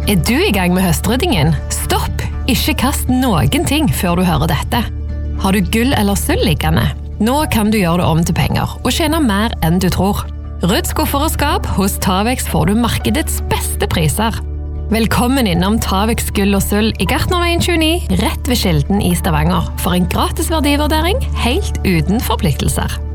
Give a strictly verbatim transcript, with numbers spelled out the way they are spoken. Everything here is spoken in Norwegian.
Er du i gang med høstryddingen? Stopp! Ikke kast noen ting før du hører dette. Har du gull eller sølv liggende? Nå kan du gjøre det om til penger, og tjene mer enn du tror. Rydd skuffer og skap, hos Tavex får du markedets beste priser. Velkommen innom Tavex gull og sølv i Gartnerveien tjueni, rett ved Kilden i Stavanger, for en gratis verdivurdering helt uten forpliktelser.